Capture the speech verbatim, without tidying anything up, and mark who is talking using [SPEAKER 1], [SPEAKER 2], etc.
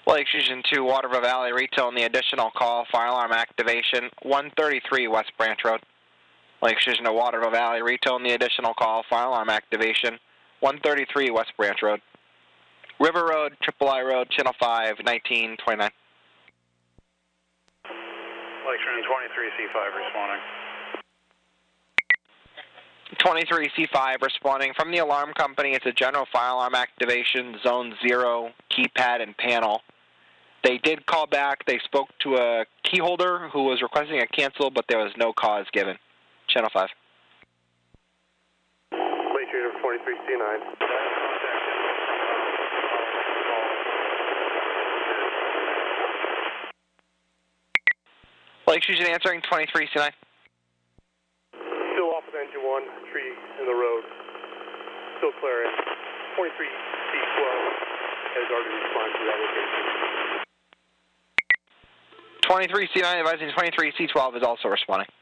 [SPEAKER 1] Lake Fusion two, Waterville Valley, retail in the additional call, fire alarm activation, one thirty-three West Branch Road. Lake Fusion to Waterville Valley, retail in the additional call, fire alarm activation, one thirty-three West Branch Road. River Road, Triple I Road, Channel five, nineteen twenty-nine.
[SPEAKER 2] Lake Fusion twenty-three C five responding.
[SPEAKER 1] twenty-three C five responding from the alarm company. It's a general fire alarm activation, zone zero, keypad and panel. They did call back. They spoke to a key holder who was requesting a cancel, but there was no cause given. Channel five.
[SPEAKER 3] Lake Fusion twenty-three C nine.
[SPEAKER 1] Lake Fusion answering twenty-three C nine.
[SPEAKER 3] Still off of engine one, tree in the road. Still clearing. twenty-three C twelve has already responded to that location.
[SPEAKER 1] twenty-three C nine advising twenty-three C twelve is also responding.